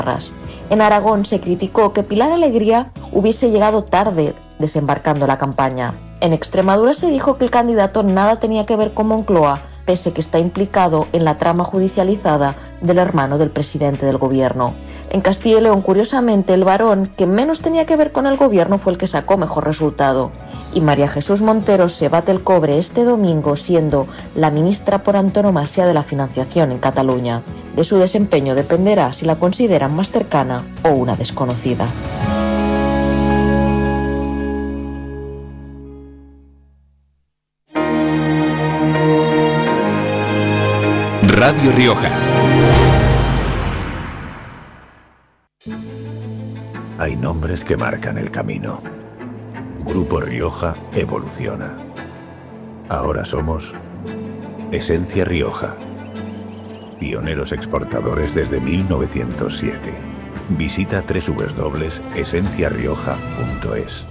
En Aragón se criticó que Pilar Alegría hubiese llegado tarde desembarcando la campaña. En Extremadura se dijo que el candidato nada tenía que ver con Moncloa, pese que está implicado en la trama judicializada del hermano del presidente del gobierno. En Castilla y León, curiosamente, el varón que menos tenía que ver con el gobierno fue el que sacó mejor resultado. Y María Jesús Montero se bate el cobre este domingo siendo la ministra por antonomasia de la financiación en Cataluña. De su desempeño dependerá si la consideran más cercana o una desconocida. Radio Rioja. Hay nombres que marcan el camino. Grupo Rioja evoluciona. Ahora somos Esencia Rioja. Pioneros exportadores desde 1907. Visita www.esenciarioja.es.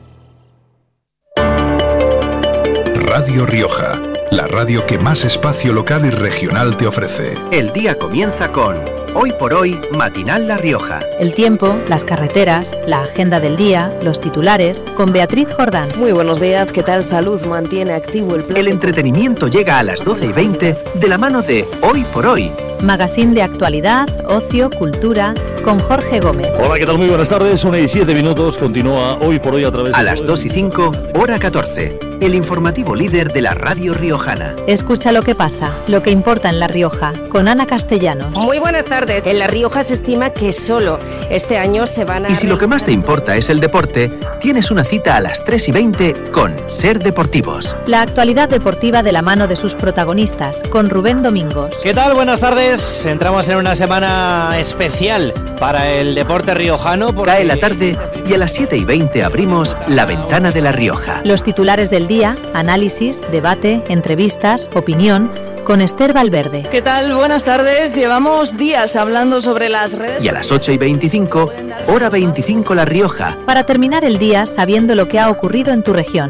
Radio Rioja, la radio que más espacio local y regional te ofrece. El día comienza con Hoy por Hoy, Matinal La Rioja. El tiempo, las carreteras, la agenda del día, los titulares, con Beatriz Jordán. Muy buenos días, ¿qué tal? Salud mantiene activo el plan. El entretenimiento llega a las 12:20 de la mano de Hoy por Hoy. Magazine de actualidad, ocio, cultura, con Jorge Gómez. Hola, ¿qué tal? Muy buenas tardes, 1:07, continúa Hoy por Hoy a través de... A las 2:05, hora 14, el informativo líder de la radio riojana. Escucha lo que pasa, lo que importa en La Rioja, con Ana Castellanos. Muy buenas tardes. En La Rioja se estima que solo este año se van a... Y si lo que más te importa es el deporte, tienes una cita a las 3:20 con Ser Deportivos. La actualidad deportiva de la mano de sus protagonistas, con Rubén Domingos. ¿Qué tal? Buenas tardes. Entramos en una semana especial para el deporte riojano. Porque... Cae la tarde y a las 7:20 abrimos La Ventana de La Rioja. Los titulares del día, análisis, debate, entrevistas, opinión, con Esther Valverde. ¿Qué tal? Buenas tardes. Llevamos días hablando sobre las redes. Y a las 8:25, hora 25 La Rioja. Para terminar el día sabiendo lo que ha ocurrido en tu región.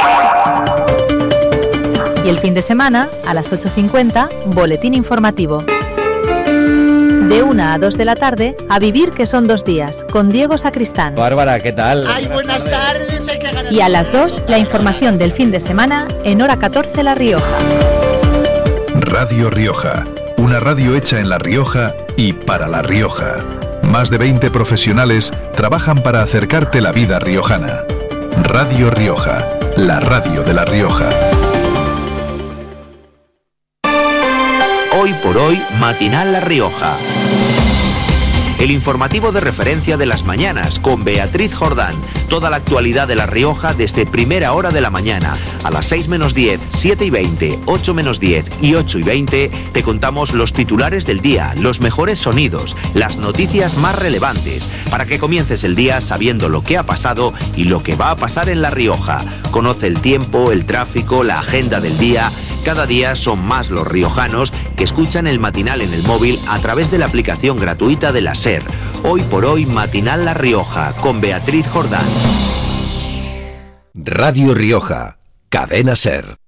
Y el fin de semana, a las 8:50, boletín informativo. De 1 a 2 de la tarde, A Vivir que son 2 días, con Diego Sacristán. Bárbara, ¿qué tal? Ay, buenas tardes. Hay que ganar. Y a las 2, la información del fin de semana, en hora 14 La Rioja. Radio Rioja, una radio hecha en La Rioja y para La Rioja. Más de 20 profesionales trabajan para acercarte la vida riojana. Radio Rioja, la radio de La Rioja. Hoy por Hoy, Matinal La Rioja. El informativo de referencia de las mañanas con Beatriz Jordán. Toda la actualidad de La Rioja desde primera hora de la mañana. A las 6:10, 7:20, 8:10 y 8:20 te contamos los titulares del día, los mejores sonidos, las noticias más relevantes, para que comiences el día sabiendo lo que ha pasado y lo que va a pasar en La Rioja. Conoce el tiempo, el tráfico, la agenda del día. Cada día son más los riojanos que escuchan el matinal en el móvil a través de la aplicación gratuita de la SER. Hoy por Hoy, Matinal La Rioja, con Beatriz Jordán. Radio Rioja, cadena SER.